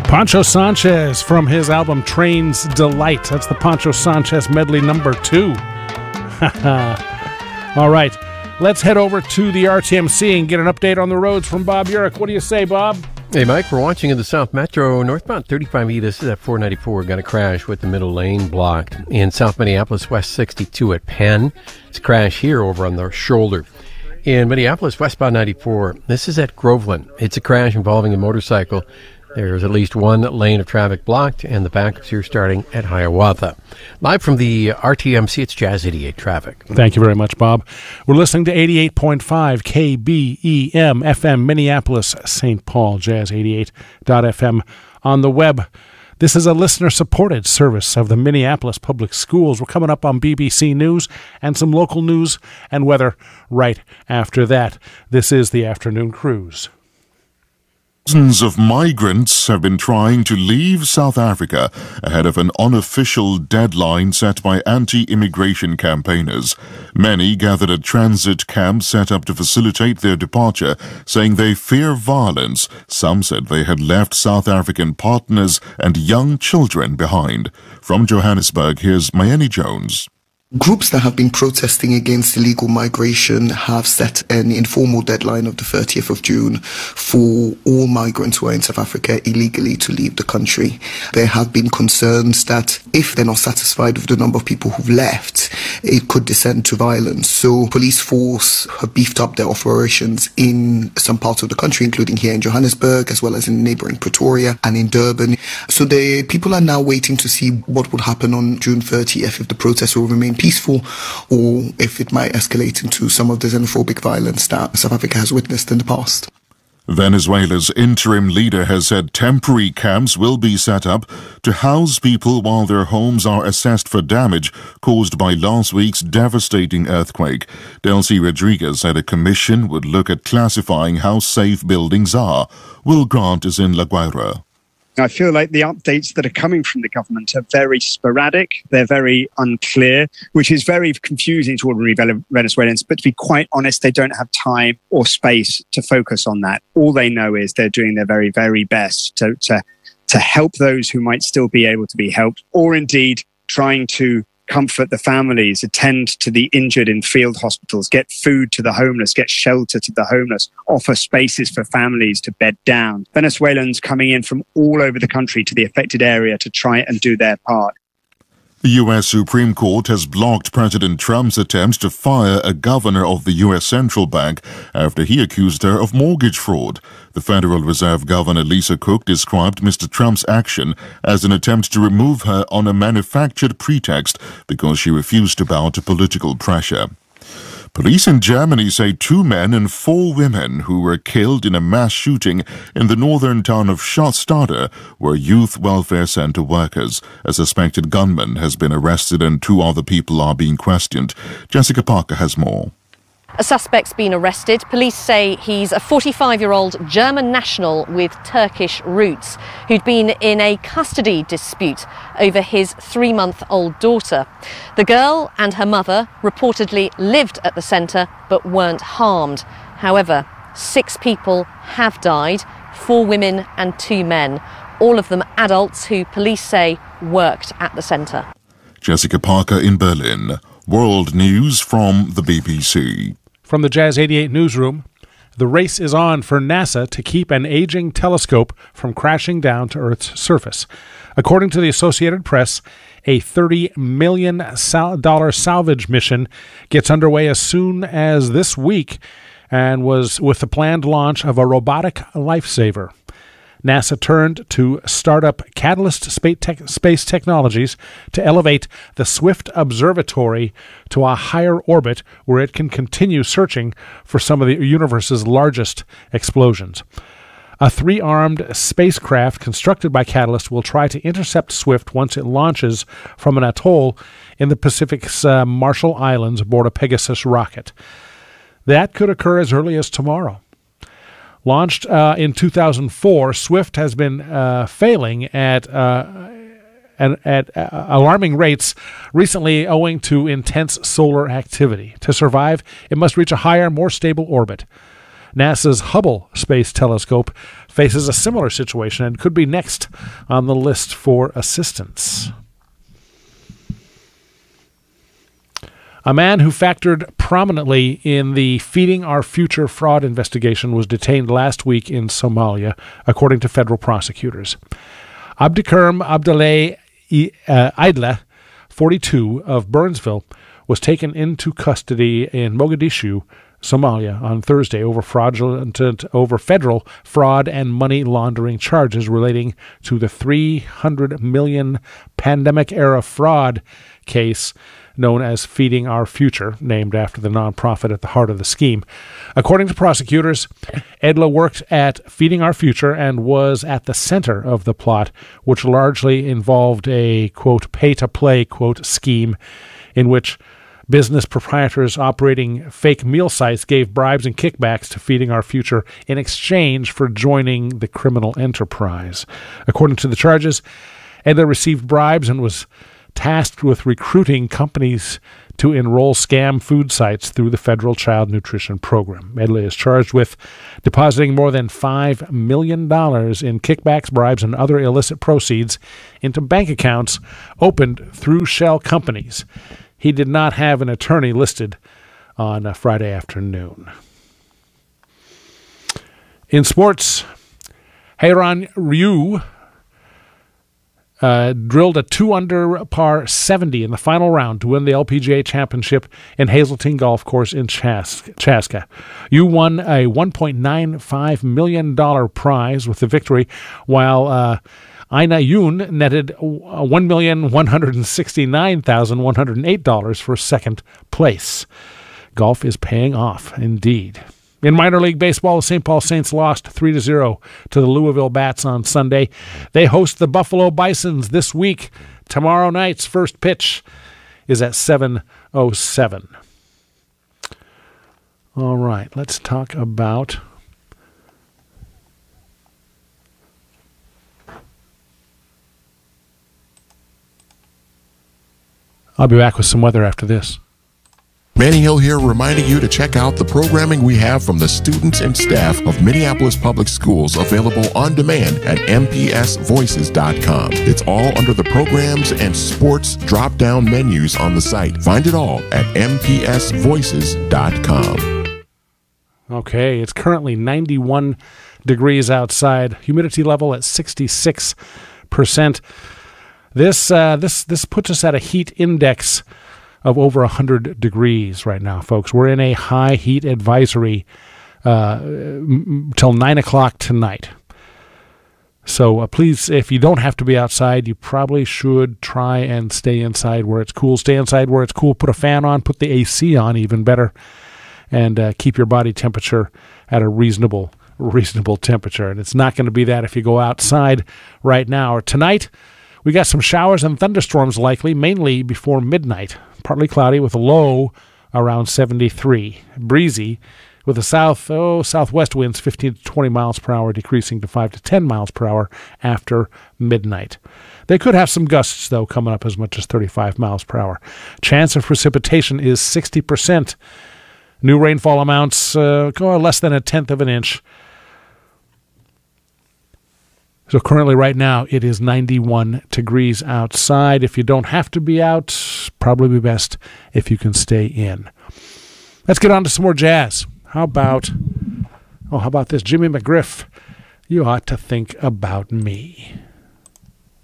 Pancho Sanchez from his album Train's Delight. That's the Pancho Sanchez medley number 2. All right, let's head over to the RTMC and get an update on the roads from Bob Urich. What do you say, Bob? Hey, Mike, we're watching in the South Metro, northbound 35E. This is at 494. Got a crash with the middle lane blocked. In South Minneapolis, West 62 at Penn. It's a crash here over on the shoulder. In Minneapolis, westbound 94. This is at Groveland. It's a crash involving a motorcycle. There's at least one lane of traffic blocked, and the backups here starting at Hiawatha. Live from the RTMC, it's Jazz 88 traffic. Thank you very much, Bob. We're listening to 88.5 KBEM FM Minneapolis, St. Paul, Jazz88.fm on the web. This is a listener-supported service of the Minneapolis Public Schools. We're coming up on BBC News and some local news and weather right after that. This is the Afternoon Cruise. Thousands of migrants have been trying to leave South Africa ahead of an unofficial deadline set by anti-immigration campaigners. Many gathered at transit camps set up to facilitate their departure, saying they fear violence. Some said they had left South African partners and young children behind. From Johannesburg, here's Mayeni Jones. Groups that have been protesting against illegal migration have set an informal deadline of the 30th of June for all migrants who are in South Africa illegally to leave the country. There have been concerns that if they're not satisfied with the number of people who've left, it could descend to violence. So police force have beefed up their operations in some parts of the country, including here in Johannesburg, as well as in neighboring Pretoria and in Durban. So the people are now waiting to see what would happen on June 30th, if the protests will remain peaceful or if it might escalate into some of the xenophobic violence that South Africa has witnessed in the past. Venezuela's interim leader has said temporary camps will be set up to house people while their homes are assessed for damage caused by last week's devastating earthquake. Delcy Rodriguez said a commission would look at classifying how safe buildings are. Will Grant is in La Guaira. I feel like the updates that are coming from the government are very sporadic. They're very unclear, which is very confusing to ordinary Venezuelans. But to be quite honest, they don't have time or space to focus on that. All they know is they're doing their very, very best to help those who might still be able to be helped, or indeed trying to comfort the families, attend to the injured in field hospitals, get food to the homeless, get shelter to the homeless, offer spaces for families to bed down. Venezuelans coming in from all over the country to the affected area to try and do their part. The U.S. Supreme Court has blocked President Trump's attempt to fire a governor of the U.S. Central Bank after he accused her of mortgage fraud. The Federal Reserve Governor Lisa Cook described Mr. Trump's action as an attempt to remove her on a manufactured pretext because she refused to bow to political pressure. Police in Germany say 2 men and 4 women who were killed in a mass shooting in the northern town of Stade were youth welfare center workers. A suspected gunman has been arrested and 2 other people are being questioned. Jessica Parker has more. A suspect's been arrested. Police say he's a 45-year-old German national with Turkish roots who'd been in a custody dispute over his 3-month-old daughter. The girl and her mother reportedly lived at the centre but weren't harmed. However, 6 people have died, 4 women and 2 men, all of them adults who police say worked at the centre. Jessica Parker in Berlin. World News from the BBC. From the Jazz 88 newsroom, the race is on for NASA to keep an aging telescope from crashing down to Earth's surface. According to the Associated Press, a $30 million salvage mission gets underway as soon as this week and was with the planned launch of a robotic lifesaver. NASA turned to startup Catalyst Space Technologies to elevate the Swift Observatory to a higher orbit where it can continue searching for some of the universe's largest explosions. A 3-armed spacecraft constructed by Catalyst will try to intercept Swift once it launches from an atoll in the Pacific's Marshall Islands aboard a Pegasus rocket. That could occur as early as tomorrow. Launched in 2004, Swift has been failing at alarming rates recently owing to intense solar activity. To survive, it must reach a higher, more stable orbit. NASA's Hubble Space Telescope faces a similar situation and could be next on the list for assistance. A man who factored prominently in the Feeding Our Future fraud investigation was detained last week in Somalia, according to federal prosecutors. Abdikerm Abdallah Idla, 42, of Burnsville, was taken into custody in Mogadishu, Somalia, on Thursday over federal fraud and money laundering charges relating to the $300 million pandemic-era fraud case known as Feeding Our Future, named after the nonprofit at the heart of the scheme. According to prosecutors, Edla worked at Feeding Our Future and was at the center of the plot, which largely involved a, quote, pay-to-play, quote, scheme in which business proprietors operating fake meal sites gave bribes and kickbacks to Feeding Our Future in exchange for joining the criminal enterprise. According to the charges, Edla received bribes and was tasked with recruiting companies to enroll scam food sites through the federal child nutrition program. Edla is charged with depositing more than $5 million in kickbacks, bribes, and other illicit proceeds into bank accounts opened through shell companies. He did not have an attorney listed on Friday afternoon. In sports, Heiran Ryu drilled a 2-under par 70 in the final round to win the LPGA Championship in Hazeltine Golf Course in Chaska. You won a $1.95 million prize with the victory, while Aina Yoon netted $1,169,108 for second place. Golf is paying off, indeed. In minor league baseball, the St. Paul Saints lost 3-0 to the Louisville Bats on Sunday. They host the Buffalo Bisons this week. Tomorrow night's first pitch is at 7:07. All right, let's talk about I'll be back with some weather after this. Manny Hill here, reminding you to check out the programming we have from the students and staff of Minneapolis Public Schools, available on demand at mpsvoices.com. It's all under the programs and sports drop-down menus on the site. Find it all at mpsvoices.com. Okay, it's currently 91 degrees outside. Humidity level at 66%. This puts us at a heat index of over 100 degrees right now, folks. We're in a high heat advisory till 9 o'clock tonight. So please, if you don't have to be outside, you probably should try and stay inside where it's cool. Stay inside where it's cool. Put a fan on. Put the AC on, even better. And keep your body temperature at a reasonable temperature. And it's not going to be that if you go outside right now. Or tonight, we got some showers and thunderstorms likely, mainly before midnight. Partly cloudy with a low around 73. Breezy with the southwest winds 15 to 20 miles per hour, decreasing to 5 to 10 miles per hour after midnight. They could have some gusts, though, coming up as much as 35 miles per hour. Chance of precipitation is 60%. New rainfall amounts less than 1/10 of an inch. So currently right now it is 91 degrees outside. If you don't have to be out, probably be best if you can stay in. Let's get on to some more jazz. How about this? Jimmy McGriff, You Ought to Think About Me.